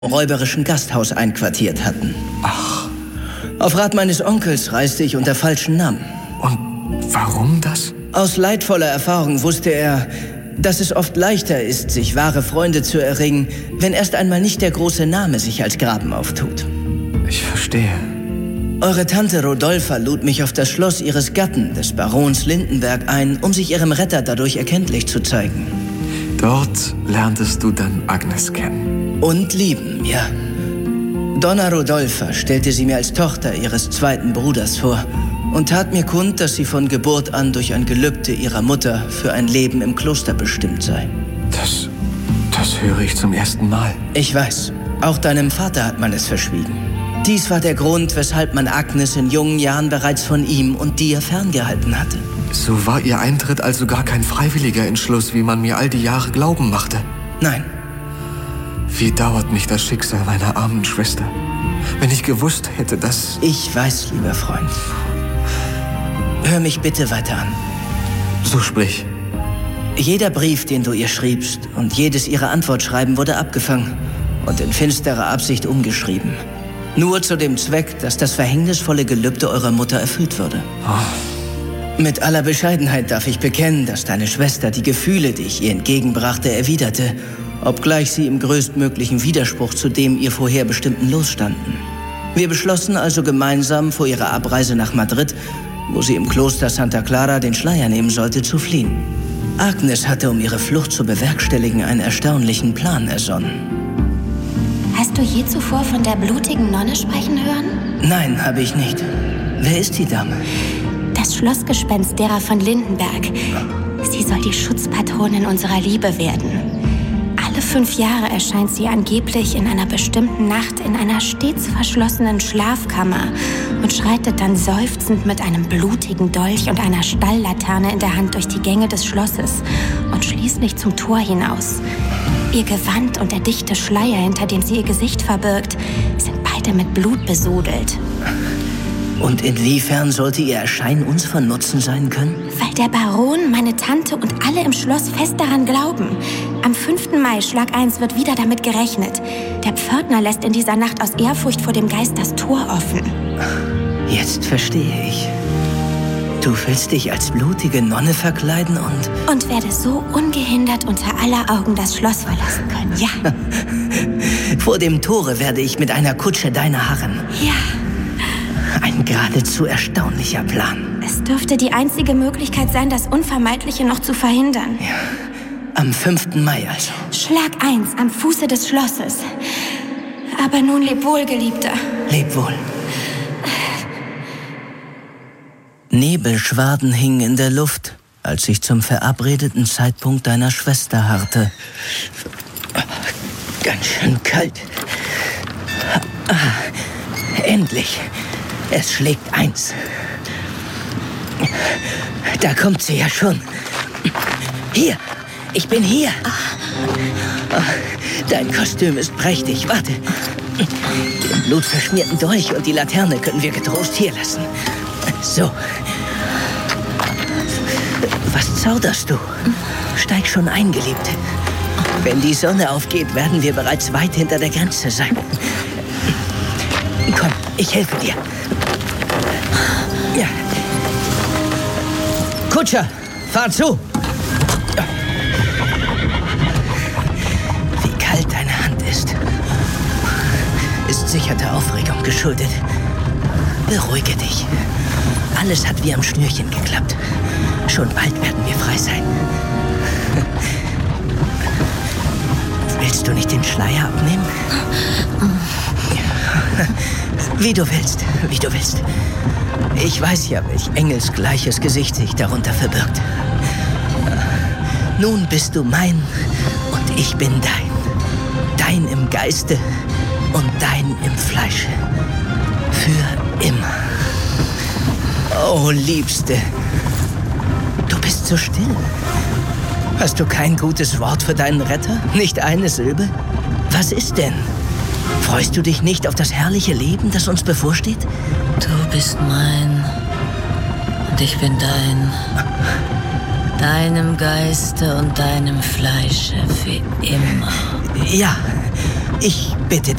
räuberischen Gasthaus einquartiert hatten. Ach. Auf Rat meines Onkels reiste ich unter falschen Namen. Und warum das? Aus leidvoller Erfahrung wusste er, dass es oft leichter ist, sich wahre Freunde zu erringen, wenn erst einmal nicht der große Name sich als Graben auftut. Ich verstehe. Eure Tante Rodolpha lud mich auf das Schloss ihres Gatten, des Barons Lindenberg, ein, um sich ihrem Retter dadurch erkenntlich zu zeigen. Dort lerntest du dann Agnes kennen. Und lieben, ja. Donna Rodolpha stellte sie mir als Tochter ihres zweiten Bruders vor und tat mir kund, dass sie von Geburt an durch ein Gelübde ihrer Mutter für ein Leben im Kloster bestimmt sei. Das höre ich zum ersten Mal. Ich weiß, auch deinem Vater hat man es verschwiegen. Dies war der Grund, weshalb man Agnes in jungen Jahren bereits von ihm und dir ferngehalten hatte. So war ihr Eintritt also gar kein freiwilliger Entschluss, wie man mir all die Jahre glauben machte. Nein. Wie dauert mich das Schicksal meiner armen Schwester? Wenn ich gewusst hätte, dass... Ich weiß, lieber Freund. Hör mich bitte weiter an. So sprich. Jeder Brief, den du ihr schriebst und jedes ihrer Antwortschreiben wurde abgefangen und in finsterer Absicht umgeschrieben. Nur zu dem Zweck, dass das verhängnisvolle Gelübde eurer Mutter erfüllt würde. Oh. Mit aller Bescheidenheit darf ich bekennen, dass deine Schwester die Gefühle, die ich ihr entgegenbrachte, erwiderte, obgleich sie im größtmöglichen Widerspruch zu dem ihr vorher bestimmten Los standen. Wir beschlossen also gemeinsam vor ihrer Abreise nach Madrid, wo sie im Kloster Santa Clara den Schleier nehmen sollte, zu fliehen. Agnes hatte, um ihre Flucht zu bewerkstelligen, einen erstaunlichen Plan ersonnen. Hast du je zuvor von der blutigen Nonne sprechen hören? Nein, habe ich nicht. Wer ist die Dame? Das Schlossgespenst derer von Lindenberg. Sie soll die Schutzpatronin unserer Liebe werden. Alle 5 Jahre erscheint sie angeblich in einer bestimmten Nacht in einer stets verschlossenen Schlafkammer und schreitet dann seufzend mit einem blutigen Dolch und einer Stalllaterne in der Hand durch die Gänge des Schlosses und schließlich zum Tor hinaus. Ihr Gewand und der dichte Schleier, hinter dem sie ihr Gesicht verbirgt, sind beide mit Blut besudelt. Und inwiefern sollte ihr Erscheinen uns von Nutzen sein können? Weil der Baron, meine Tante und alle im Schloss fest daran glauben. Am 5. Mai, Schlag 1, wird wieder damit gerechnet. Der Pförtner lässt in dieser Nacht aus Ehrfurcht vor dem Geist das Tor offen. Jetzt verstehe ich. Du willst dich als blutige Nonne verkleiden und werde so ungehindert unter aller Augen das Schloss verlassen können, ja. Vor dem Tore werde ich mit einer Kutsche deiner harren. Ja. Ein geradezu erstaunlicher Plan. Es dürfte die einzige Möglichkeit sein, das Unvermeidliche noch zu verhindern. Ja, am 5. Mai also. Schlag 1 am Fuße des Schlosses. Aber nun leb wohl, Geliebter. Leb wohl. Nebelschwaden hingen in der Luft, als ich zum verabredeten Zeitpunkt deiner Schwester harrte. Ganz schön kalt. Endlich. Es schlägt 1. Da kommt sie ja schon. Hier, ich bin hier. Dein Kostüm ist prächtig. Warte. Den blutverschmierten Dolch und die Laterne können wir getrost hier lassen. So. Was zauderst du? Steig schon ein, Geliebte. Wenn die Sonne aufgeht, werden wir bereits weit hinter der Grenze sein. Komm, ich helfe dir. Ja. Kutscher, fahr zu! Wie kalt deine Hand ist sicher der Aufregung geschuldet. Beruhige dich. Alles hat wie am Schnürchen geklappt. Schon bald werden wir frei sein. Willst du nicht den Schleier abnehmen? Wie du willst, wie du willst. Ich weiß ja, welch engelsgleiches Gesicht sich darunter verbirgt. Nun bist du mein und ich bin dein. Dein im Geiste und dein im Fleische. Für immer. Oh, Liebste. Du bist so still. Hast du kein gutes Wort für deinen Retter? Nicht eine Silbe? Was ist denn? Freust du dich nicht auf das herrliche Leben, das uns bevorsteht? Du bist mein und ich bin dein. Deinem Geiste und deinem Fleische für immer. Ja, Ich bitte